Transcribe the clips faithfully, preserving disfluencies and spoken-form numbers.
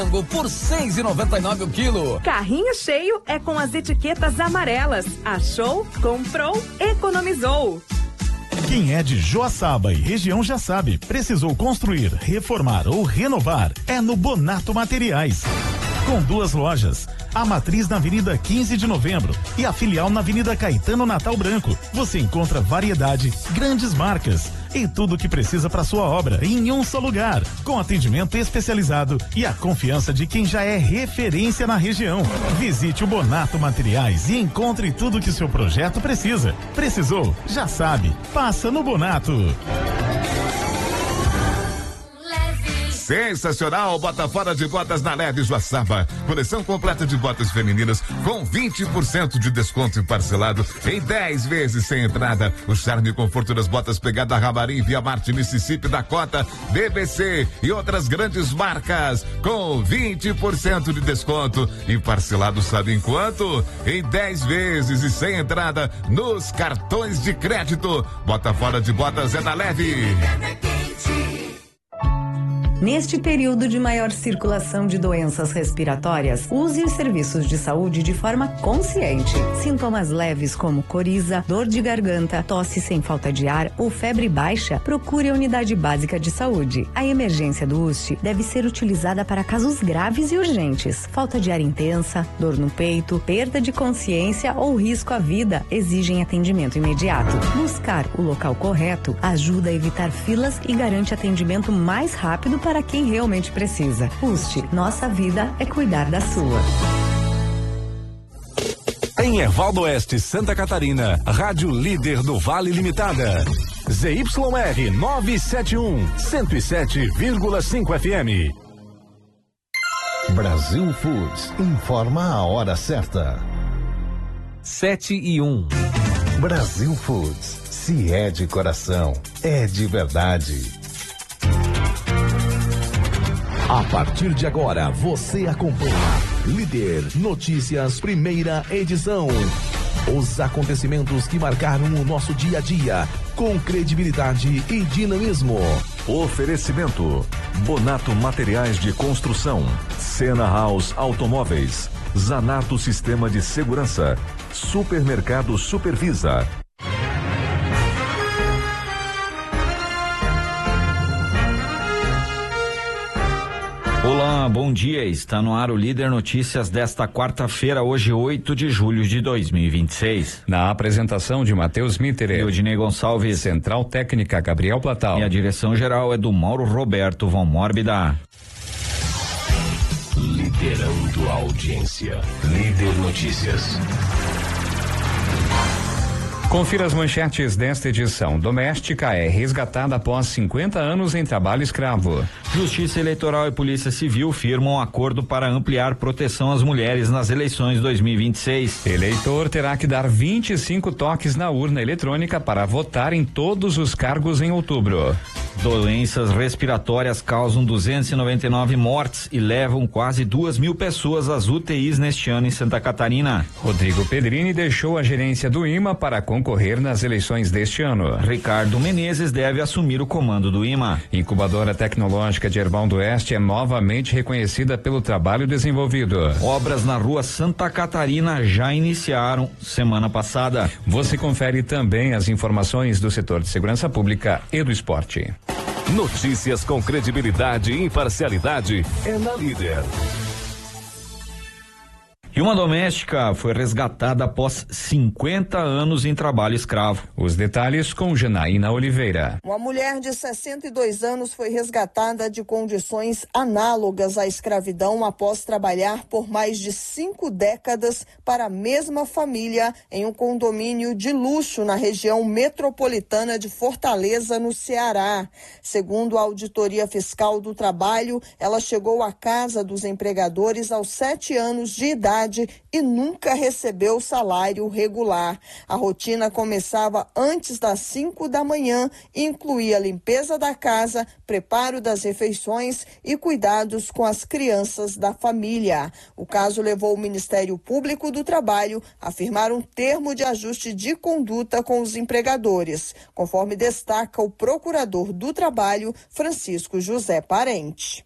Por seis e noventa e nove o quilo. Carrinho cheio é com as etiquetas amarelas. Achou, comprou, economizou. Quem é de Joaçaba e região já sabe, precisou construir, reformar ou renovar, é no Bonato Materiais. Com duas lojas, a matriz na Avenida quinze de Novembro e a filial na Avenida Caetano Natal Branco. Você encontra variedade, grandes marcas e tudo o que precisa para sua obra em um só lugar, com atendimento especializado e a confiança de quem já é referência na região. Visite o Bonato Materiais e encontre tudo que seu projeto precisa. Precisou? Já sabe. Passa no Bonato. Sensacional, bota fora de botas na Leve Joaçaba. Coleção completa de botas femininas com vinte por cento de desconto e parcelado em dez vezes sem entrada. O charme e conforto das botas Pegada Ramarim, Via Marte, Mississippi, Dakota, B B C e outras grandes marcas com vinte por cento de desconto e parcelado sabe em quanto? Em dez vezes e sem entrada nos cartões de crédito. Bota fora de botas é da Leve. Neste período de maior circulação de doenças respiratórias, use os serviços de saúde de forma consciente. Sintomas leves como coriza, dor de garganta, tosse sem falta de ar ou febre baixa, procure a unidade básica de saúde. A emergência do U S T deve ser utilizada para casos graves e urgentes. Falta de ar intensa, dor no peito, perda de consciência ou risco à vida exigem atendimento imediato. Buscar o local correto ajuda a evitar filas e garante atendimento mais rápido para para quem realmente precisa. U S T, nossa vida é cuidar da sua. Em Ervaldo Oeste, Santa Catarina, Rádio Líder do Vale Limitada. Z Y R novecentos e setenta e um, cento e sete vírgula cinco F M. Brasil Foods informa a hora certa. Sete e um. Brasil Foods, se é de coração, é de verdade. A partir de agora, você acompanha Líder Notícias, primeira edição. Os acontecimentos que marcaram o nosso dia a dia, com credibilidade e dinamismo. Oferecimento: Bonato Materiais de Construção, Sena House Automóveis, Zanato Sistema de Segurança, Supermercado Supervisa. Olá, bom dia. Está no ar o Líder Notícias desta quarta-feira, hoje oito de julho de dois mil e vinte e seis. Na apresentação de Matheus Mitterer, Eudinei Gonçalves, Central Técnica Gabriel Platal e a direção geral é do Mauro Roberto Von Mórbida. Liderando a audiência. Líder Notícias. Confira as manchetes desta edição. Doméstica é resgatada após cinquenta anos em trabalho escravo. Justiça Eleitoral e Polícia Civil firmam um acordo para ampliar proteção às mulheres nas eleições dois mil e vinte e seis. Eleitor terá que dar vinte e cinco toques na urna eletrônica para votar em todos os cargos em outubro. Doenças respiratórias causam duzentas e noventa e nove mortes e levam quase duas mil pessoas às U T Is neste ano em Santa Catarina. Rodrigo Pedrini deixou a gerência do I M A para concorrer nas eleições deste ano. Ricardo Menezes deve assumir o comando do I M A. Incubadora Tecnológica de Ervaldo Oeste é novamente reconhecida pelo trabalho desenvolvido. Obras na rua Santa Catarina já iniciaram semana passada. Você confere também as informações do setor de segurança pública e do esporte. Notícias com credibilidade e imparcialidade é na Líder. E uma doméstica foi resgatada após cinquenta anos em trabalho escravo. Os detalhes com Janaína Oliveira. Uma mulher de sessenta e dois anos foi resgatada de condições análogas à escravidão após trabalhar por mais de cinco décadas para a mesma família em um condomínio de luxo na região metropolitana de Fortaleza, no Ceará. Segundo a Auditoria Fiscal do Trabalho, ela chegou à casa dos empregadores aos sete anos de idade e nunca recebeu salário regular. A rotina começava antes das cinco da manhã e incluía a limpeza da casa, preparo das refeições e cuidados com as crianças da família. O caso levou o Ministério Público do Trabalho a firmar um termo de ajuste de conduta com os empregadores, conforme destaca o procurador do Trabalho, Francisco José Parente.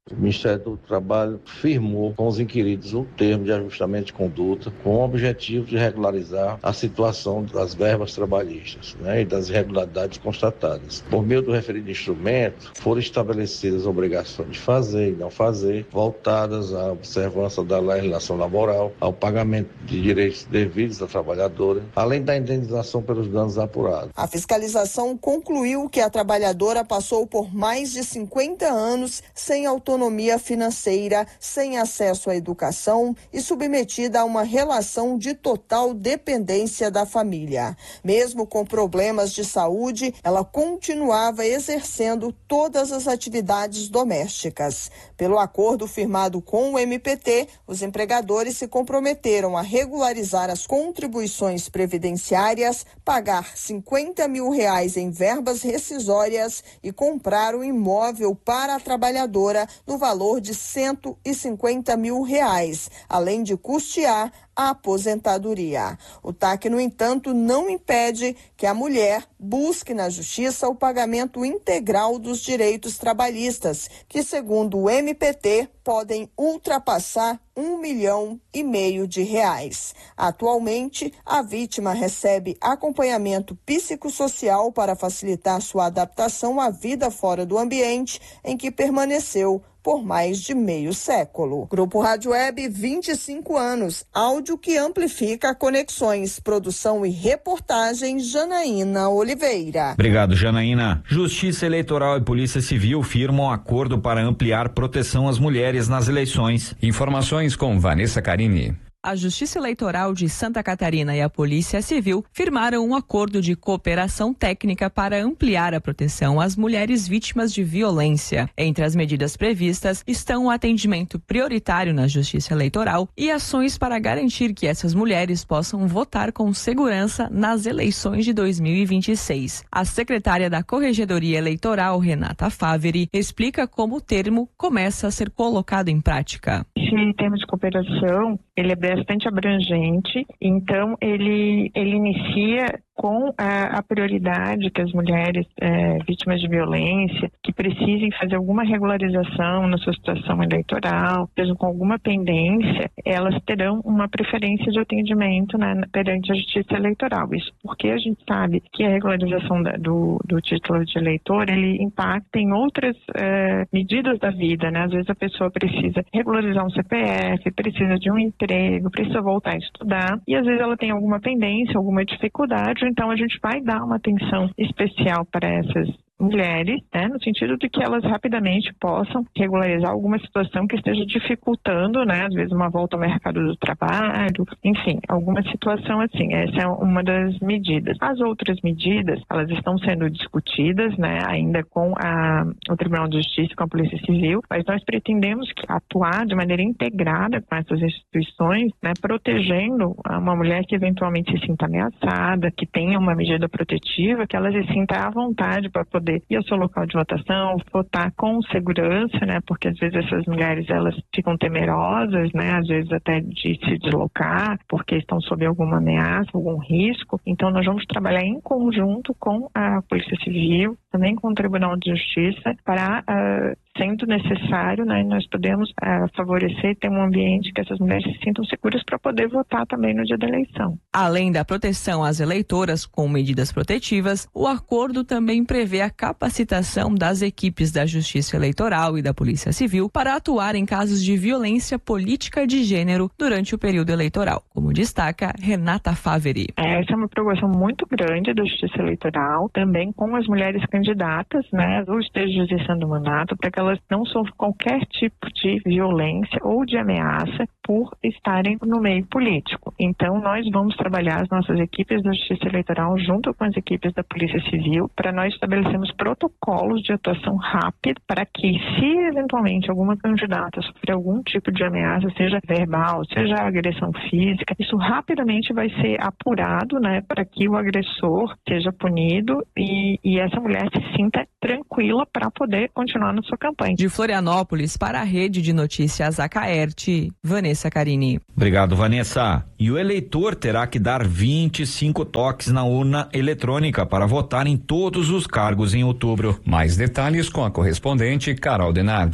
O Ministério do Trabalho firmou com os inquiridos um termo de ajustamento de conduta com o objetivo de regularizar a situação das verbas trabalhistas, né, e das irregularidades constatadas. Por meio do referido instrumento, foram estabelecidas obrigações de fazer e não fazer, voltadas à observância da legislação laboral, ao pagamento de direitos devidos à trabalhadora, além da indenização pelos danos apurados. A fiscalização concluiu que a trabalhadora passou por mais de cinquenta anos sem autonomia financeira, sem acesso à educação e submetida a uma relação de total dependência da família. Mesmo com problemas de saúde, ela continuava exercendo todas as atividades domésticas. Pelo acordo firmado com o M P T, os empregadores se comprometeram a regularizar as contribuições previdenciárias, pagar cinquenta mil reais em verbas rescisórias e comprar o imóvel para a trabalhadora no valor de cento e cinquenta mil reais, além de custear a aposentadoria. O T A C, no entanto, não impede que a mulher busque na justiça o pagamento integral dos direitos trabalhistas, que, segundo o M P T, podem ultrapassar um milhão e meio de reais. Atualmente, a vítima recebe acompanhamento psicossocial para facilitar sua adaptação à vida fora do ambiente em que permaneceu por mais de meio século. Grupo Rádio Web, vinte e cinco anos, áudio que amplifica conexões, produção e reportagem, Janaína Oliveira. Obrigado, Janaína. Justiça Eleitoral e Polícia Civil firmam acordo para ampliar proteção às mulheres nas eleições. Informações com Vanessa Carini. A Justiça Eleitoral de Santa Catarina e a Polícia Civil firmaram um acordo de cooperação técnica para ampliar a proteção às mulheres vítimas de violência. Entre as medidas previstas estão o atendimento prioritário na Justiça Eleitoral e ações para garantir que essas mulheres possam votar com segurança nas eleições de dois mil e vinte e seis. A secretária da Corregedoria Eleitoral, Renata Faveri, explica como o termo começa a ser colocado em prática. Esse termo de cooperação, ele é bastante abrangente, então ele, ele inicia com a, a prioridade que as mulheres é, vítimas de violência, que precisem fazer alguma regularização na sua situação eleitoral, seja com alguma pendência, elas terão uma preferência de atendimento, né, perante a Justiça Eleitoral. Isso porque a gente sabe que a regularização da, do, do título de eleitor, ele impacta em outras é, medidas da vida, né? Às vezes a pessoa precisa regularizar um C P F, precisa de um emprego, precisa voltar a estudar, e às vezes ela tem alguma pendência, alguma dificuldade. Então a gente vai dar uma atenção especial para essas mulheres, né, no sentido de que elas rapidamente possam regularizar alguma situação que esteja dificultando, né, às vezes uma volta ao mercado do trabalho, enfim, alguma situação assim. Essa é uma das medidas. As outras medidas, elas estão sendo discutidas, né, ainda com a, o Tribunal de Justiça, com a Polícia Civil, mas nós pretendemos atuar de maneira integrada com essas instituições, né, protegendo uma mulher que eventualmente se sinta ameaçada, que tenha uma medida protetiva, que ela se sinta à vontade para poder ir ao seu local de votação, votar com segurança, né? Porque às vezes essas mulheres, elas ficam temerosas, né? Às vezes até de se deslocar, porque estão sob alguma ameaça, algum risco. Então nós vamos trabalhar em conjunto com a Polícia Civil, também com o Tribunal de Justiça, para, uh, sendo necessário, né, nós podemos uh, favorecer, ter um ambiente que essas mulheres se sintam seguras para poder votar também no dia da eleição. Além da proteção às eleitoras com medidas protetivas, o acordo também prevê a capacitação das equipes da Justiça Eleitoral e da Polícia Civil para atuar em casos de violência política de gênero durante o período eleitoral, como destaca Renata Faveri. Essa é uma preocupação muito grande da Justiça Eleitoral, também com as mulheres candidatas, né, ou estejam exercendo o mandato, para que elas não sofram qualquer tipo de violência ou de ameaça por estarem no meio político. Então, nós vamos trabalhar as nossas equipes da Justiça Eleitoral junto com as equipes da Polícia Civil para nós estabelecermos protocolos de atuação rápida para que, se eventualmente alguma candidata sofrer algum tipo de ameaça, seja verbal, seja agressão física, isso rapidamente vai ser apurado, né, para que o agressor seja punido e, e essa mulher se sinta tranquila para poder continuar na sua campanha. De Florianópolis para a Rede de Notícias Acaerte, Vanessa Carini. Obrigado, Vanessa. E o eleitor terá que dar vinte e cinco toques na urna eletrônica para votar em todos os cargos em outubro. Mais detalhes com a correspondente Carol Denardi.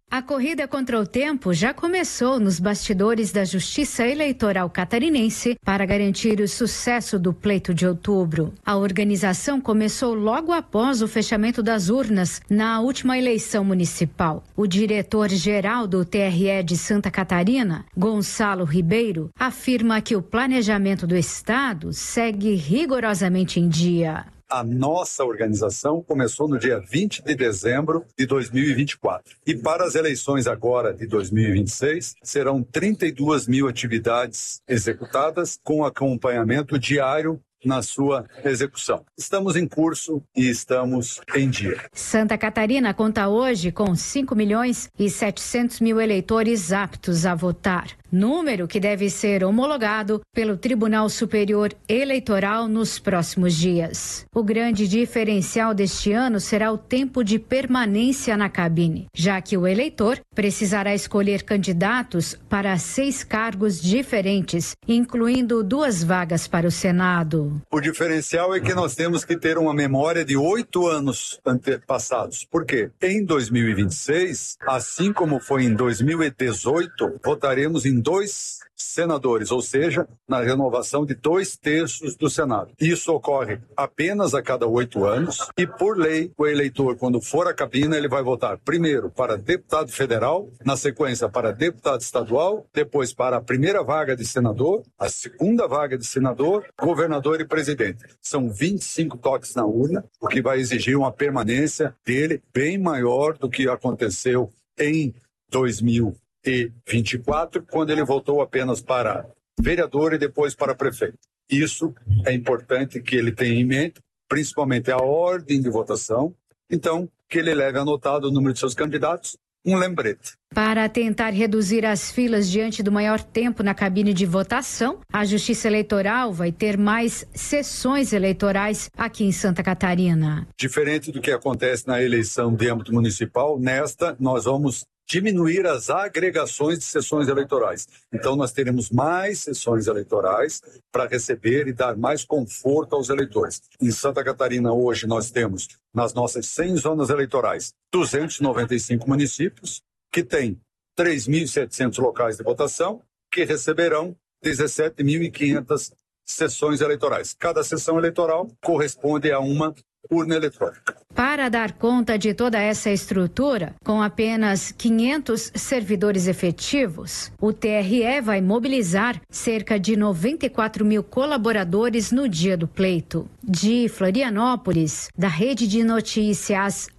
A corrida contra o tempo já começou nos bastidores da Justiça Eleitoral Catarinense para garantir o sucesso do pleito de outubro. A organização começou logo após o fechamento das urnas na última eleição municipal. O diretor-geral do T R E de Santa Catarina, Gonçalo Ribeiro, afirma que o planejamento do estado segue rigorosamente em dia. A nossa organização começou no dia vinte de dezembro de dois mil e vinte e quatro. E para as eleições agora de dois mil e vinte e seis, serão trinta e duas mil atividades executadas com acompanhamento diário na sua execução. Estamos em curso e estamos em dia. Santa Catarina conta hoje com cinco milhões e setecentos mil eleitores aptos a votar. Número que deve ser homologado pelo Tribunal Superior Eleitoral nos próximos dias. O grande diferencial deste ano será o tempo de permanência na cabine, já que o eleitor precisará escolher candidatos para seis cargos diferentes, incluindo duas vagas para o Senado. O diferencial é que nós temos que ter uma memória de oito anos antepassados. Por quê? Em dois mil e vinte e seis, assim como foi em dois mil e dezoito, votaremos em dois senadores, ou seja, na renovação de dois terços do Senado. Isso ocorre apenas a cada oito anos e, por lei, o eleitor, quando for à cabine, ele vai votar primeiro para deputado federal, na sequência para deputado estadual, depois para a primeira vaga de senador, a segunda vaga de senador, governador e presidente. São vinte e cinco toques na urna, o que vai exigir uma permanência dele bem maior do que aconteceu em dois mil e vinte e quatro, quando ele voltou apenas para vereador e depois para prefeito. Isso é importante que ele tenha em mente, principalmente a ordem de votação, então que ele leve anotado o número de seus candidatos, um lembrete. Para tentar reduzir as filas diante do maior tempo na cabine de votação, a Justiça Eleitoral vai ter mais sessões eleitorais aqui em Santa Catarina. Diferente do que acontece na eleição de âmbito municipal, nesta nós vamos diminuir as agregações de sessões eleitorais. Então, nós teremos mais sessões eleitorais para receber e dar mais conforto aos eleitores. Em Santa Catarina, hoje, nós temos, nas nossas cem zonas eleitorais, duzentos e noventa e cinco municípios, que têm três mil e setecentos locais de votação, que receberão dezessete mil e quinhentas sessões eleitorais. Cada sessão eleitoral corresponde a uma urna eletrônica. Para dar conta de toda essa estrutura, com apenas quinhentos servidores efetivos, o T R E vai mobilizar cerca de noventa e quatro mil colaboradores no dia do pleito. De Florianópolis, da Rede de Notícias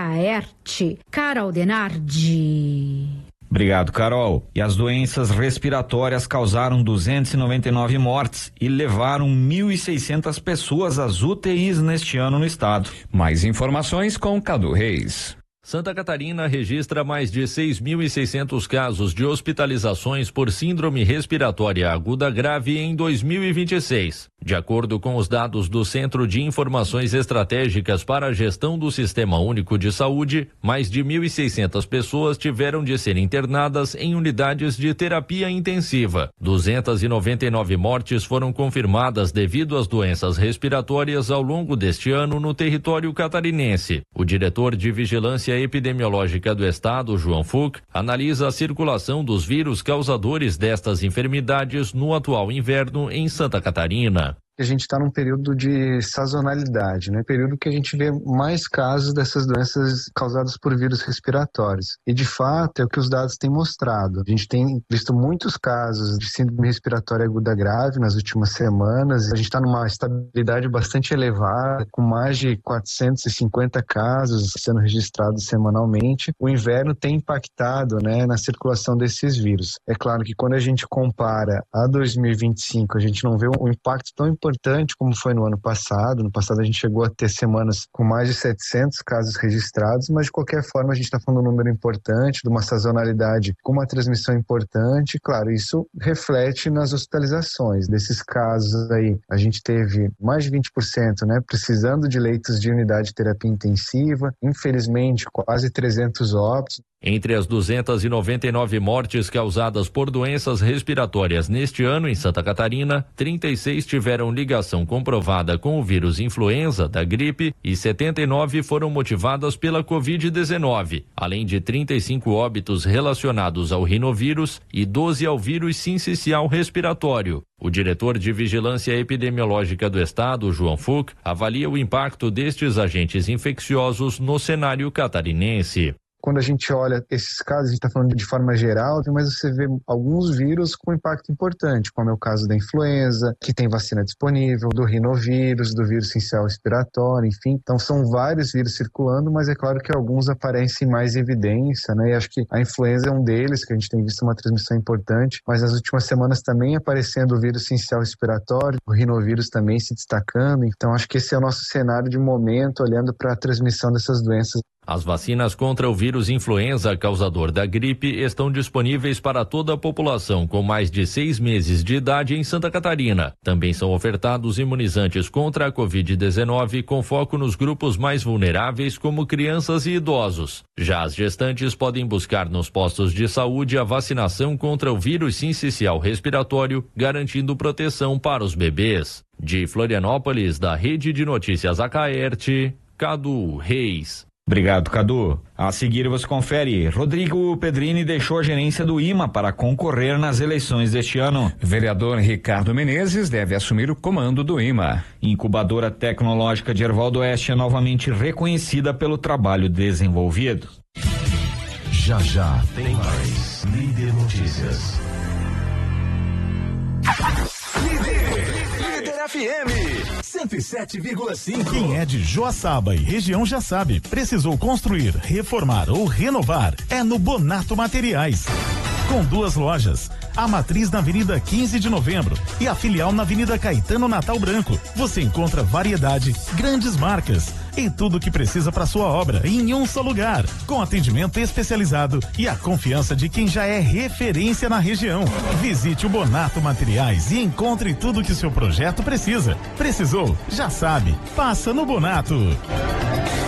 Acaerte, Carol Denardi. Obrigado, Carol. E as doenças respiratórias causaram duzentas e noventa e nove mortes e levaram mil e seiscentas pessoas às U T Is neste ano no estado. Mais informações com Cadu Reis. Santa Catarina registra mais de seis mil e seiscentos casos de hospitalizações por síndrome respiratória aguda grave em dois mil e vinte e seis. De acordo com os dados do Centro de Informações Estratégicas para a Gestão do Sistema Único de Saúde, mais de mil e seiscentas pessoas tiveram de ser internadas em unidades de terapia intensiva. duzentas e noventa e nove mortes foram confirmadas devido às doenças respiratórias ao longo deste ano no território catarinense. O diretor de Vigilância Epidemiológica do Estado, João Fuch, analisa a circulação dos vírus causadores destas enfermidades no atual inverno em Santa Catarina. A gente está num período de sazonalidade, né? Período que a gente vê mais casos dessas doenças causadas por vírus respiratórios. E, de fato, é o que os dados têm mostrado. A gente tem visto muitos casos de síndrome respiratória aguda grave nas últimas semanas. A gente está numa estabilidade bastante elevada, com mais de quatrocentos e cinquenta casos sendo registrados semanalmente. O inverno tem impactado, né, na circulação desses vírus. É claro que quando a gente compara a dois mil e vinte e cinco, a gente não vê um impacto tão importante importante como foi no ano passado. No passado a gente chegou a ter semanas com mais de setecentos casos registrados, mas de qualquer forma a gente está falando de um número importante, de uma sazonalidade com uma transmissão importante. Claro, isso reflete nas hospitalizações. Desses casos aí, a gente teve mais de vinte por cento, né, precisando de leitos de unidade de terapia intensiva, infelizmente quase trezentos óbitos. Entre as duzentas e noventa e nove mortes causadas por doenças respiratórias neste ano em Santa Catarina, trinta e seis tiveram ligação comprovada com o vírus influenza da gripe e setenta e nove foram motivadas pela covid dezenove, além de trinta e cinco óbitos relacionados ao rinovírus e doze ao vírus sincicial respiratório. O diretor de Vigilância Epidemiológica do Estado, João Fuch, avalia o impacto destes agentes infecciosos no cenário catarinense. Quando a gente olha esses casos, a gente está falando de forma geral, mas você vê alguns vírus com impacto importante, como é o caso da influenza, que tem vacina disponível, do rinovírus, do vírus sincicial respiratório, enfim. Então são vários vírus circulando, mas é claro que alguns aparecem mais em evidência, né? E acho que a influenza é um deles, que a gente tem visto uma transmissão importante, mas nas últimas semanas também aparecendo o vírus sincicial respiratório, o rinovírus também se destacando. Então acho que esse é o nosso cenário de momento, olhando para a transmissão dessas doenças. As vacinas contra o vírus influenza causador da gripe estão disponíveis para toda a população com mais de seis meses de idade em Santa Catarina. Também são ofertados imunizantes contra a covid dezenove com foco nos grupos mais vulneráveis, como crianças e idosos. Já as gestantes podem buscar nos postos de saúde a vacinação contra o vírus sincicial respiratório, garantindo proteção para os bebês. De Florianópolis, da Rede de Notícias Acaerte, Cadu Reis. Obrigado, Cadu. A seguir você confere. Rodrigo Pedrini deixou a gerência do I M A para concorrer nas eleições deste ano. Vereador Ricardo Menezes deve assumir o comando do I M A. Incubadora Tecnológica de Erval do Oeste é novamente reconhecida pelo trabalho desenvolvido. Já já tem mais Líder Notícias. Líder F M cento e sete vírgula cinco. Quem é de Joaçaba e região já sabe, precisou construir, reformar ou renovar, é no Bonato Materiais. Com duas lojas, a matriz na Avenida quinze de Novembro e a filial na Avenida Caetano Natal Branco. Você encontra variedade, grandes marcas e tudo o que precisa para sua obra em um só lugar, com atendimento especializado e a confiança de quem já é referência na região. Visite o Bonato Materiais e encontre tudo que seu projeto precisa. Precisou? Já sabe. Passa no Bonato.